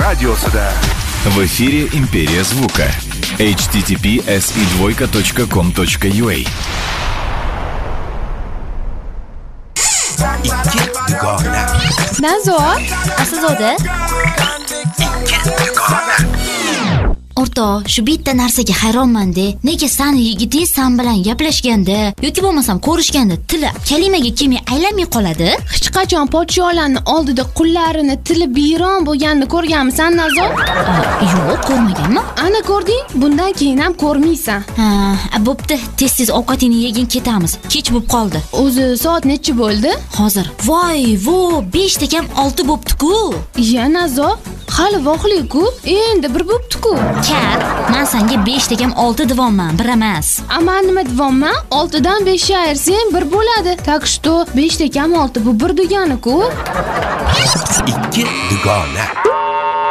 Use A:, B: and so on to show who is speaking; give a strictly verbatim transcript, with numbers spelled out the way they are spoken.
A: radiosida.
B: В эфире «Империя звука». эйч ти ти пи эс и двойка точка ком точка ю а.
A: Ikki dugona.
C: Nazo,
D: Aslzoda?
A: Ikki dugona.
D: O'rtoq, shu bitta narsaga hayronman-da. Nega sani yigiting san bilan gaplashganda yoki bo'lmasam ko'rishganda tili kalimaga kelmay aylanmay qoladi?
C: hech qachon podsholarning oldida qullarini tili biyron bo'lganini ko'rganmisan, Nazo?
D: Yo'q, ko'rmaganman.
C: Ana ko'rding? Bundan keyin ham ko'rmaysan.
D: Ha, bo'pti. Tez-tez ovqatingni yegin ketamiz. Kech bo'lib qoldi.
C: O'zi soat necha bo'ldi?
D: Hozir. Voy, vo, beshta kam olti bo'pti-ku.
C: Ya Nazo, hali voqlik-ku, endi bir bo'pti-ku.
D: Kat, men senga beshta kam olti devonman, bir emas.
C: Aman nima devonman? oltidan besh ayirsang bir bo'ladi. Tak что beshta kam olti bu bir degani-ku.
A: Ikki dugona.